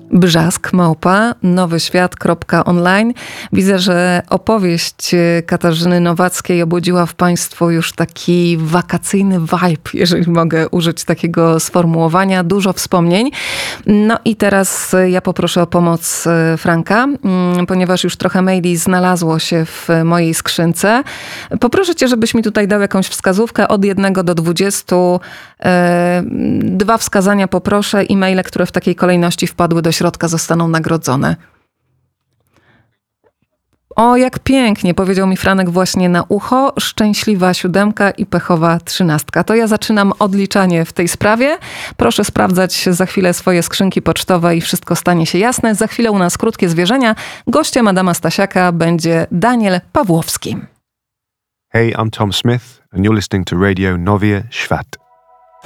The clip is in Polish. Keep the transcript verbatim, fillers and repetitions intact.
Brzask, małpa, nowyświat kropka online. Widzę, że opowieść Katarzyny Nowackiej obudziła w Państwu już taki wakacyjny vibe, jeżeli mogę użyć takiego sformułowania. Dużo wspomnień. No i teraz ja poproszę o pomoc Franka, ponieważ już trochę maili znalazło się w mojej skrzynce. Poproszę Cię, żebyś mi tutaj dał jakąś wskazówkę od jednego do dwudziestu. Dwa wskazania poproszę i maile, które w takiej kolejności wpadły do środka, zostaną nagrodzone. O, jak pięknie, powiedział mi Franek właśnie na ucho. Szczęśliwa siódemka i pechowa trzynastka. To ja zaczynam odliczanie w tej sprawie. Proszę sprawdzać za chwilę swoje skrzynki pocztowe i wszystko stanie się jasne. Za chwilę u nas krótkie zwierzenia. Gościem Adama Stasiaka będzie Daniel Pawłowski. Hey, I'm Tom Smith and you're listening to Radio Nowy Świat.